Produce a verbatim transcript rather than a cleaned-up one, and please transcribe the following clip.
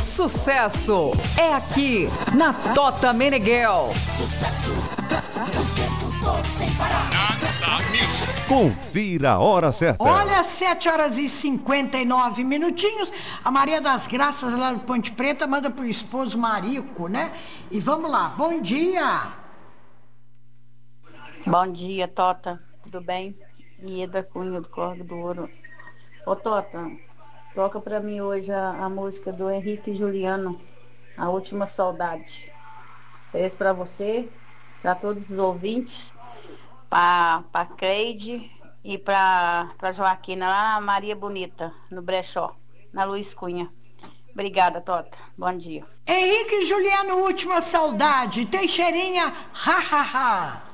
sucesso é aqui na Tota Meneghel. Sucesso, o tempo todo sem parar. Confira a hora certa. Olha, sete horas e cinquenta e nove minutinhos. A Maria das Graças, lá do Ponte Preta, manda pro esposo Marico, né? E vamos lá, bom dia. Bom dia, Tota. Tudo bem? Ieda Cunha do Corgo do Ouro. Ô, Tota, toca pra mim hoje a, a música do Henrique e Juliano, A Última Saudade. Fez pra você, pra todos os ouvintes, pra, pra Cleide e pra, pra Joaquina, lá na Maria Bonita, no Brechó, na Luiz Cunha. Obrigada, Tota. Bom dia. Henrique e Juliano, Última Saudade. Teixeirinha, ha, ha, ha.